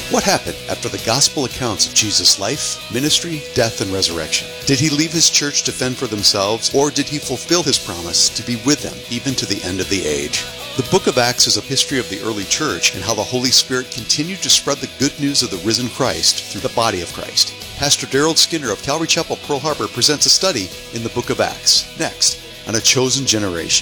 What happened after the gospel accounts of Jesus' life, ministry, death, and resurrection? Did he leave his church to fend for themselves, or did he fulfill his promise to be with them even to the end of the age? The book of Acts is a history of the early church and how the Holy Spirit continued to spread the good news of the risen Christ through the body of Christ. Pastor Daryl Skinner of Calvary Chapel, Pearl Harbor presents a study in the book of Acts, next on A Chosen Generation.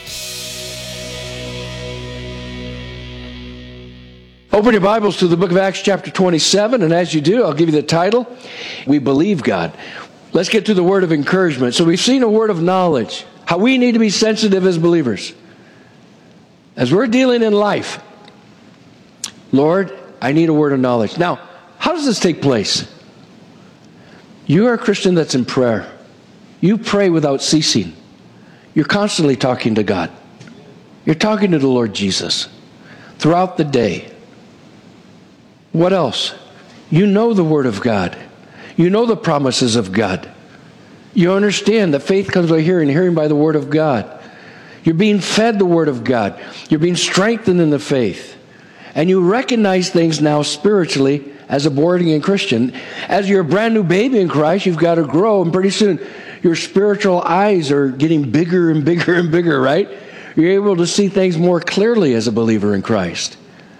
Open your Bibles to the book of Acts chapter 27, and as you do, I'll give you the title, We Believe God. Let's get to the word of encouragement. So we've seen a word of knowledge, how we need to be sensitive as believers. As we're dealing in life, Lord, I need a word of knowledge. Now, how does this take place? You are a Christian that's in prayer. You pray without ceasing. You're constantly talking to God. You're talking to the Lord Jesus throughout the day. What else? You know the Word of God. You know the promises of God. You understand that faith comes by hearing, hearing by the Word of God. You're being fed the Word of God. You're being strengthened in the faith. And you recognize things now spiritually as a born-again Christian. As you're a brand new baby in Christ, you've got to grow, and pretty soon your spiritual eyes are getting bigger and bigger and bigger, right? You're able to see things more clearly as a believer in Christ.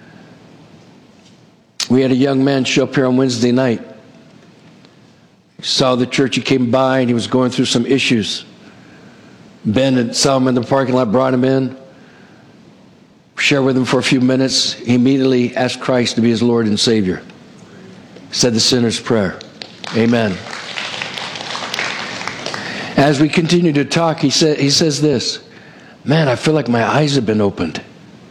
We had a young man show up here on Wednesday night. He saw the church, he came by, and he was going through some issues. Ben had saw him in the parking lot, brought him in, shared with him for a few minutes. He immediately asked Christ to be his Lord and Savior. Said the sinner's prayer. Amen. As we continue to talk, he says this, man, I feel like my eyes have been opened.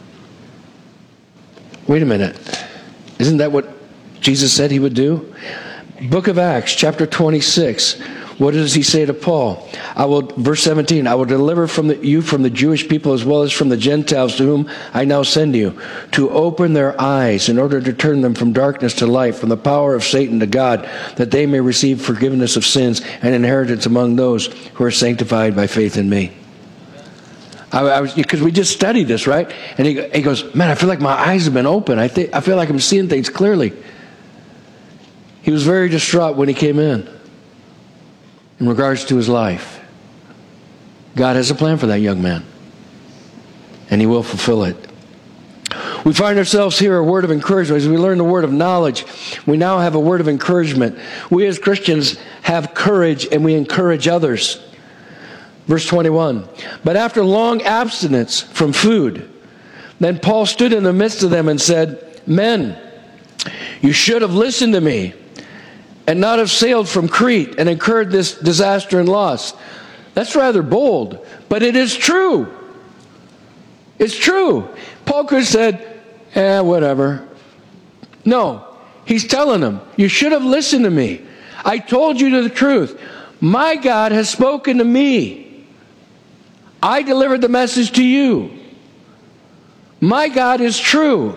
Wait a minute. Isn't that what Jesus said he would do? Book of Acts, chapter 26. What does he say to Paul? Verse 17, I will deliver you from the Jewish people as well as from the Gentiles to whom I now send you, to open their eyes in order to turn them from darkness to light, from the power of Satan to God, that they may receive forgiveness of sins and inheritance among those who are sanctified by faith in me. Because we just studied this, right? And he goes, man, I feel like my eyes have been open. I feel like I'm seeing things clearly. He was very distraught when he came in regards to his life. God has a plan for that young man, and he will fulfill it. We find ourselves here a word of encouragement. As we learn the word of knowledge, we now have a word of encouragement. We as Christians have courage, and we encourage others. Verse 21, but after long abstinence from food, then Paul stood in the midst of them and said, men, you should have listened to me and not have sailed from Crete and incurred this disaster and loss. That's rather bold, but it is true. It's true. Paul could have said, whatever. No, he's telling them, you should have listened to me. I told you the truth. My God has spoken to me. I delivered the message to you. My God is true.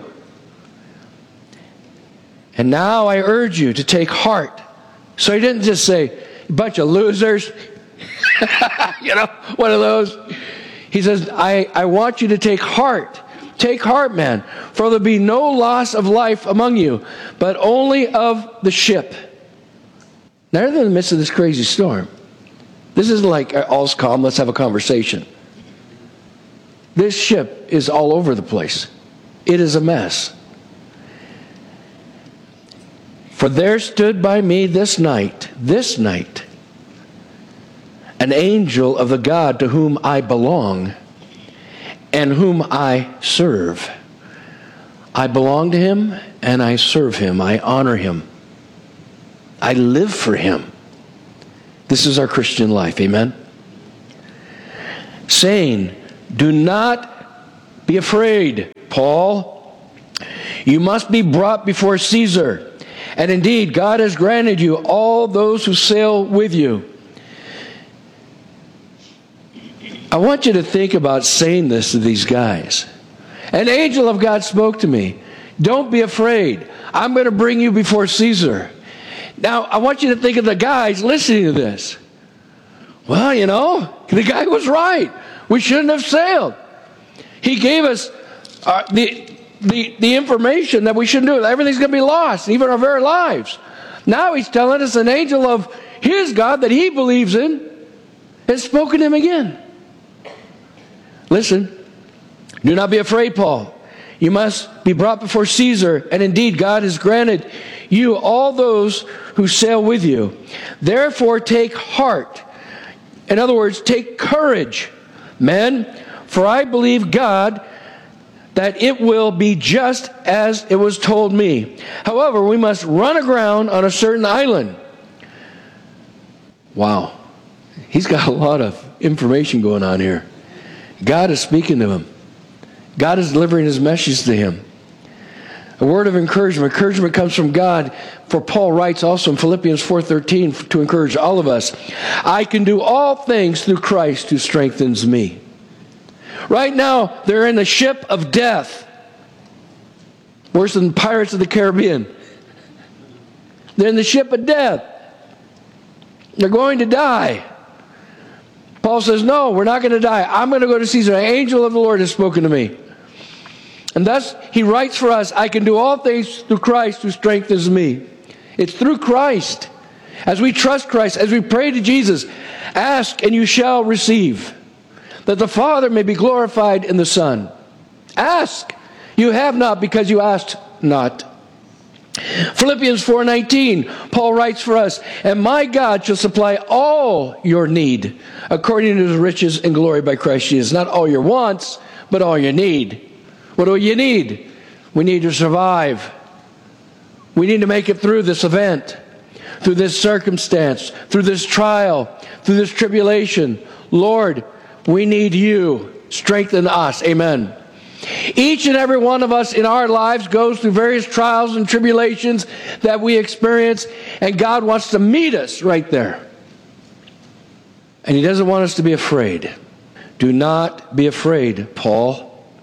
And now I urge you to take heart. So he didn't just say, a bunch of losers. One of those. He says, I want you to take heart. Take heart, man. For there'll be no loss of life among you, but only of the ship. Now they're in the midst of this crazy storm. This isn't like, all's calm, let's have a conversation. This ship is all over the place. It is a mess. For there stood by me this night, an angel of the God to whom I belong and whom I serve. I belong to him and I serve him. I honor him. I live for him. This is our Christian life. Amen? Saying, do not be afraid, Paul. You must be brought before Caesar. And indeed, God has granted you all those who sail with you. I want you to think about saying this to these guys. An angel of God spoke to me. Don't be afraid. I'm going to bring you before Caesar. Now, I want you to think of the guys listening to this. Well, the guy was right. We shouldn't have sailed. He gave us the information that we shouldn't do. Everything's going to be lost, even our very lives. Now he's telling us an angel of his God that he believes in has spoken to him again. Listen, do not be afraid, Paul. You must be brought before Caesar, and indeed God has granted you all those who sail with you. Therefore take heart. In other words, take courage, men, for I believe God that it will be just as it was told me. However, we must run aground on a certain island. Wow. He's got a lot of information going on here. God is speaking to him. God is delivering his message to him. A word of encouragement. Encouragement comes from God. For Paul writes also in Philippians 4:13 to encourage all of us. I can do all things through Christ who strengthens me. Right now, they're in the ship of death. Worse than Pirates of the Caribbean. They're in the ship of death. They're going to die. Paul says, no, we're not going to die. I'm going to go to Caesar. An angel of the Lord has spoken to me. And thus, he writes for us, I can do all things through Christ who strengthens me. It's through Christ. As we trust Christ, as we pray to Jesus, ask and you shall receive, that the Father may be glorified in the Son. Ask. You have not because you asked not. Philippians 4:19, Paul writes for us, and my God shall supply all your need according to his riches and glory by Christ Jesus. Not all your wants, but all your need. What do you need? We need to survive. We need to make it through this event, through this circumstance, through this trial, through this tribulation. Lord, we need you. Strengthen us. Amen. Each and every one of us in our lives goes through various trials and tribulations that we experience, and God wants to meet us right there. And he doesn't want us to be afraid. Do not be afraid, Paul.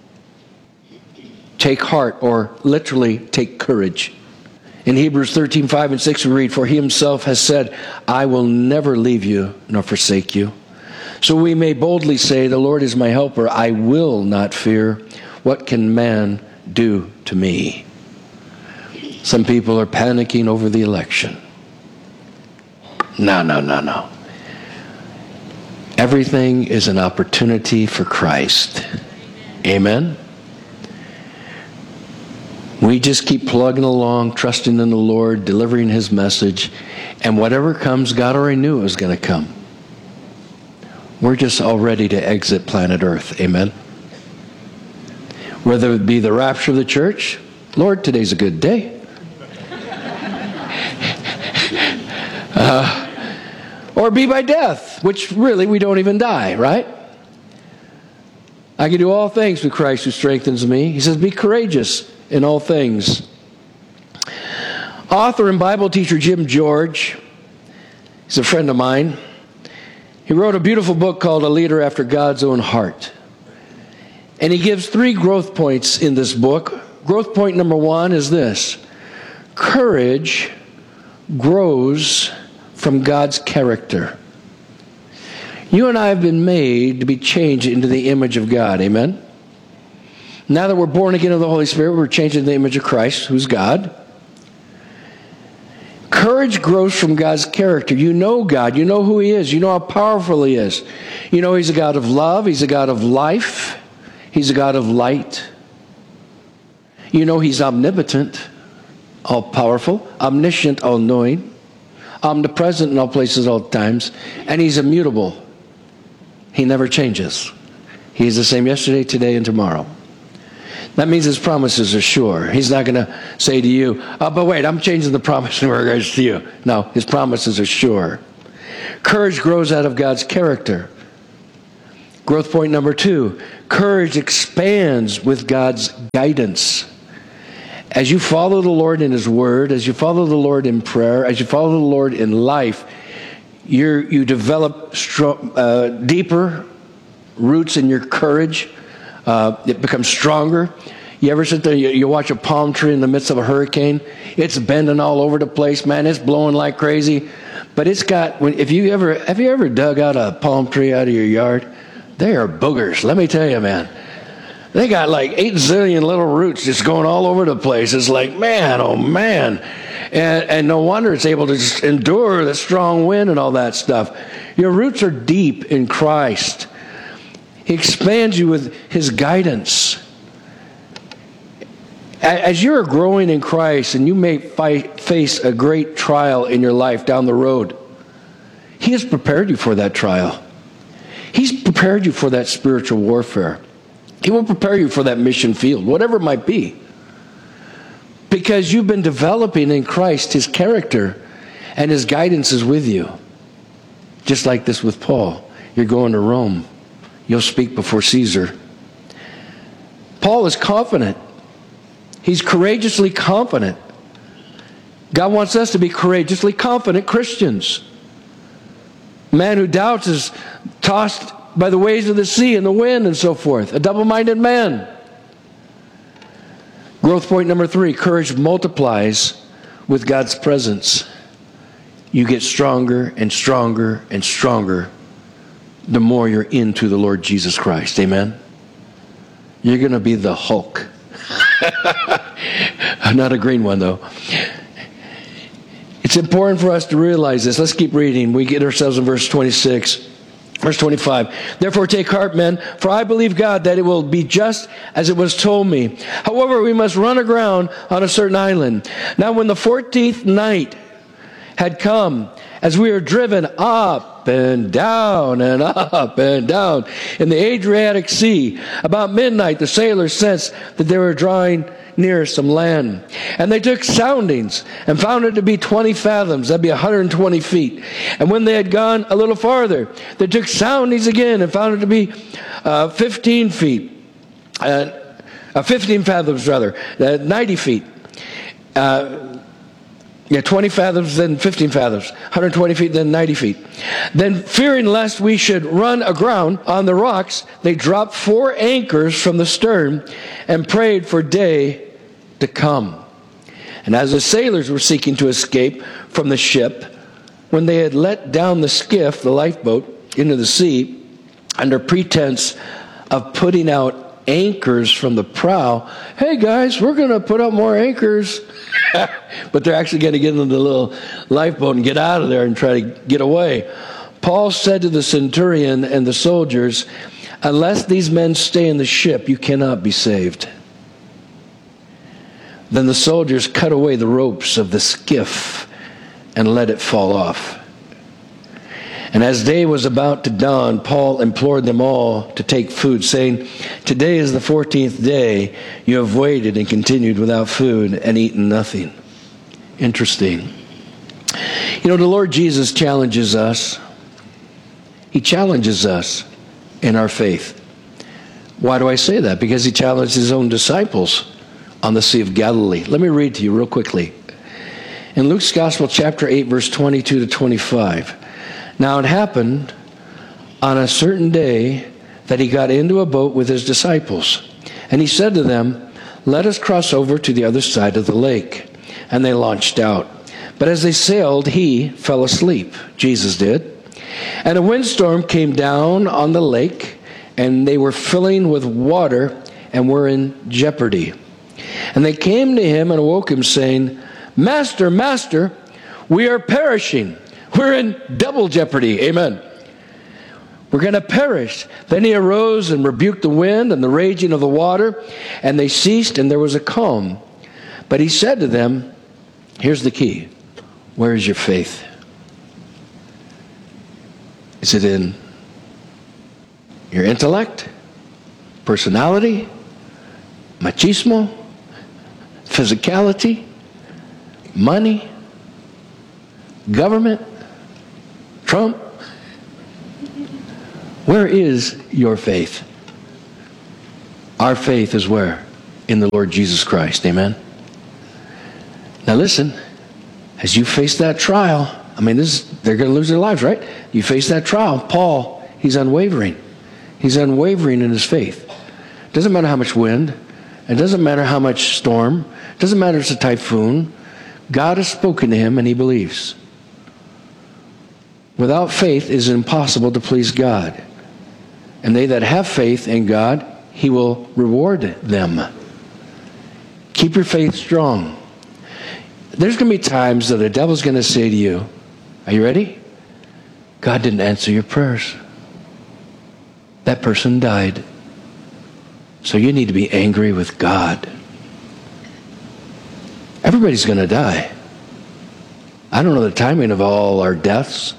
Take heart, or literally take courage. In Hebrews 13:5 and 6 we read, for he himself has said, I will never leave you nor forsake you. So we may boldly say, the Lord is my helper. I will not fear. What can man do to me? Some people are panicking over the election. No. Everything is an opportunity for Christ. Amen? We just keep plugging along, trusting in the Lord, delivering his message, and whatever comes, God already knew it was going to come. We're just all ready to exit planet Earth. Amen? Whether it be the rapture of the church, Lord, today's a good day. Or be by death, which really we don't even die, right? I can do all things through Christ who strengthens me. He says, be courageous in all things. Author and Bible teacher Jim George, he's a friend of mine. He wrote a beautiful book called A Leader After God's Own Heart. And he gives 3 growth points in this book. Growth point number 1 is this. Courage grows from God's character. You and I have been made to be changed into the image of God. Amen? Now that we're born again of the Holy Spirit, we're changed into the image of Christ, who's God. Courage grows from God's character. You know God. You know who he is. You know how powerful he is. You know he's a God of love. He's a God of life. He's a God of light. You know he's omnipotent, all-powerful, omniscient, all-knowing, omnipresent in all places, all times, and he's immutable. He never changes. He's the same yesterday, today, and tomorrow. That means his promises are sure. He's not going to say to you, but wait, I'm changing the promise in regards to you. No, his promises are sure. Courage grows out of God's character. Growth point number 2, courage expands with God's guidance. As you follow the Lord in his word, as you follow the Lord in prayer, as you follow the Lord in life, you develop deeper roots in your courage. It becomes stronger. You ever sit there, you watch a palm tree in the midst of a hurricane? It's bending all over the place, man. It's blowing like crazy. But it's got, have you ever dug out a palm tree out of your yard? They are boogers, let me tell you, man. They got like 8 zillion little roots just going all over the place. It's like, man, oh man. And no wonder it's able to just endure the strong wind and all that stuff. Your roots are deep in Christ. He expands you with His guidance. As you're growing in Christ and you may face a great trial in your life down the road, He has prepared you for that trial. He's prepared you for that spiritual warfare. He will prepare you for that mission field, whatever it might be. Because you've been developing in Christ His character, and His guidance is with you. Just like this with Paul. You're going to Rome. You'll speak before Caesar. Paul is confident. He's courageously confident. God wants us to be courageously confident Christians. A man who doubts is tossed by the waves of the sea and the wind and so forth. A double-minded man. Growth point number 3, courage multiplies with God's presence. You get stronger and stronger and stronger the more you're into the Lord Jesus Christ. Amen? You're going to be the Hulk. Not a green one, though. It's important for us to realize this. Let's keep reading. We get ourselves in verse 26. Verse 25. Therefore take heart, men, for I believe God that it will be just as it was told me. However, we must run aground on a certain island. Now when the 14th night had come, as we were driven up and down and up and down in the Adriatic Sea, about midnight the sailors sensed that they were drawing near some land. And they took soundings and found it to be 20 fathoms. That'd be 120 feet. And when they had gone a little farther, they took soundings again and found it to be 15 feet. 15 fathoms rather, 90 feet. 20 fathoms, then 15 fathoms, 120 feet, then 90 feet. Then, fearing lest we should run aground on the rocks, they dropped 4 anchors from the stern and prayed for day to come. And as the sailors were seeking to escape from the ship, when they had let down the skiff, the lifeboat, into the sea, under pretense of putting out anchors from the prow, hey guys, we're going to put out more anchors. But they're actually going to get into the little lifeboat and get out of there and try to get away. Paul said to the centurion and the soldiers, unless these men stay in the ship, you cannot be saved. Then the soldiers cut away the ropes of the skiff and let it fall off. And as day was about to dawn, Paul implored them all to take food, saying, today is the 14th day you have waited and continued without food and eaten nothing. Interesting. You know, the Lord Jesus challenges us. He challenges us in our faith. Why do I say that? Because He challenged His own disciples on the Sea of Galilee. Let me read to you real quickly. In Luke's Gospel, chapter 8, verse 22 to 25. Now it happened on a certain day that He got into a boat with His disciples. And He said to them, let us cross over to the other side of the lake. And they launched out. But as they sailed, He fell asleep. Jesus did. And a windstorm came down on the lake, and they were filling with water and were in jeopardy. And they came to Him and awoke Him, saying, Master, Master, we are perishing. We're in double jeopardy. Amen. We're going to perish. Then He arose and rebuked the wind and the raging of the water, and they ceased, and there was a calm. But He said to them, here's the key. Where is your faith? Is it in your intellect, personality, machismo, physicality, money, government, Trump? Where is your faith? Our faith is where? In the Lord Jesus Christ. Amen? Now listen, as you face that trial, they're going to lose their lives, right? You face that trial. Paul, he's unwavering. He's unwavering in his faith. It doesn't matter how much wind. It doesn't matter how much storm. It doesn't matter if it's a typhoon. God has spoken to him and he believes. Without faith it is impossible to please God. And they that have faith in God, he will reward them. Keep your faith strong. There's going to be times that the devil's going to say to you, are you ready? God didn't answer your prayers. That person died. So you need to be angry with God. Everybody's going to die. I don't know the timing of all our deaths.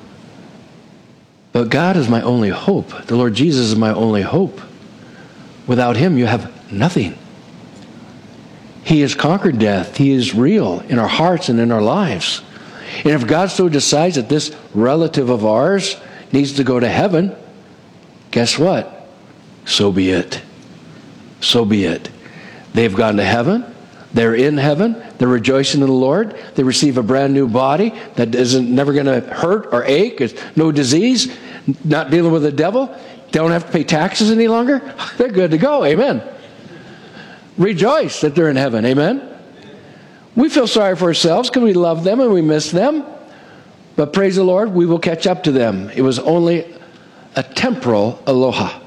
But God is my only hope. The Lord Jesus is my only hope. Without him, you have nothing. He has conquered death. He is real in our hearts and in our lives. And if God so decides that this relative of ours needs to go to heaven, guess what? So be it. So be it. They've gone to heaven. They're in heaven. They're rejoicing in the Lord. They receive a brand new body that isn't never going to hurt or ache. It's no disease. Not dealing with the devil. They don't have to pay taxes any longer. They're good to go. Amen. Rejoice that they're in heaven. Amen. We feel sorry for ourselves because we love them and we miss them. But praise the Lord, we will catch up to them. It was only a temporal aloha.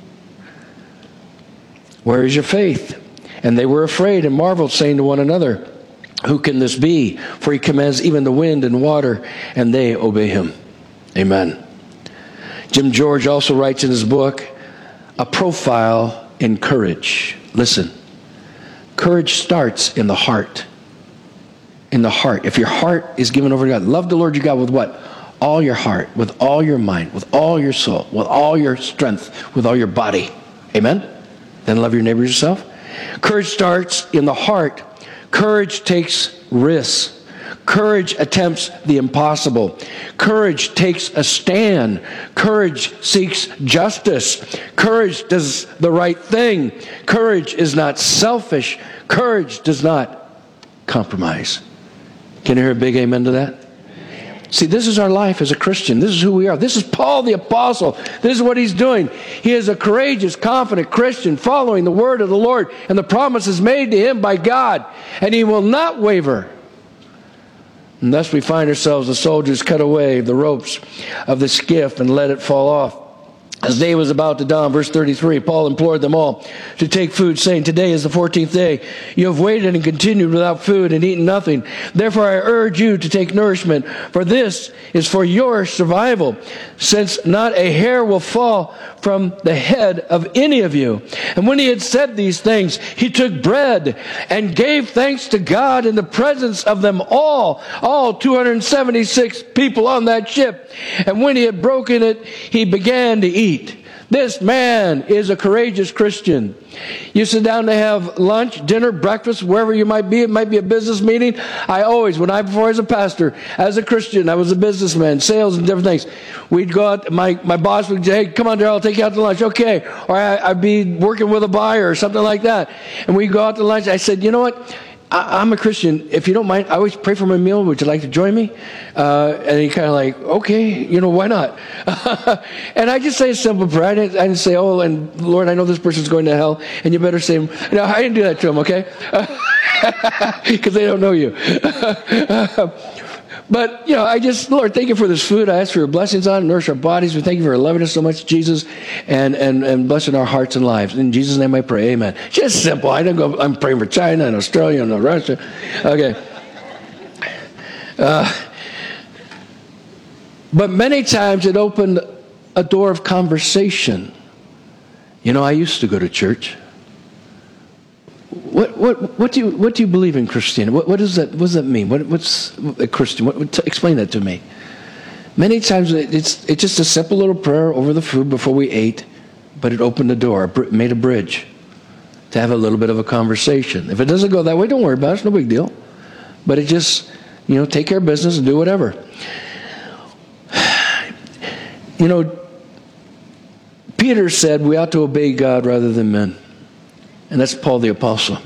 Where is your faith? And they were afraid and marveled, saying to one another, who can this be? For he commands even the wind and water, and they obey him. Amen. Jim George also writes in his book, A Profile in Courage. Listen, courage starts in the heart. In the heart. If your heart is given over to God, love the Lord your God with what? All your heart, with all your mind, with all your soul, with all your strength, with all your body. Amen? Then love your neighbor as yourself. Courage starts in the heart. Courage takes risks. Courage attempts the impossible. Courage takes a stand. Courage seeks justice. Courage does the right thing. Courage is not selfish. Courage does not compromise. Can you hear a big amen to that? See, this is our life as a Christian. This is who we are. This is Paul the Apostle. This is what he's doing. He is a courageous, confident Christian following the word of the Lord and the promises made to him by God. And he will not waver. And thus we find ourselves, the soldiers cut away the ropes of the skiff and let it fall off. As day was about to dawn, verse 33, Paul implored them all to take food, saying, today is the 14th day. You have waited and continued without food and eaten nothing. Therefore I urge you to take nourishment, for this is for your survival, since not a hair will fall from the head of any of you. And when he had said these things, he took bread and gave thanks to God in the presence of them all 276 people on that ship. And when he had broken it, he began to eat. This man is a courageous Christian. You sit down to have lunch, dinner, breakfast, wherever you might be. It might be a business meeting. I always, before I was a pastor, as a Christian, I was a businessman, sales and different things. We'd go out, my boss would say, hey, come on, Darryl, I'll take you out to lunch. Okay. Or I'd be working with a buyer or something like that. And we'd go out to lunch. I said, you know what? I'm a Christian. If you don't mind, I always pray for my meal. Would you like to join me? And he kind of like, okay, why not? And I just say a simple prayer. I didn't say, oh, and Lord, I know this person's going to hell, and you better say, no, I didn't do that to him, okay? Because they don't know you. But, I just, Lord, thank you for this food. I ask for your blessings on it, nourish our bodies. We thank you for loving us so much, Jesus, and blessing our hearts and lives. In Jesus' name I pray, amen. Just simple. I don't go, I'm praying for China and Australia and Russia. Okay. But many times it opened a door of conversation. I used to go to church. What do you believe in Christianity? What does that mean? What's a Christian? Explain that to me. Many times it's just a simple little prayer over the food before we ate, but it opened the door, made a bridge to have a little bit of a conversation. If it doesn't go that way, don't worry about it. It's no big deal. But it just, take care of business and do whatever. Peter said we ought to obey God rather than men. And that's Paul the Apostle.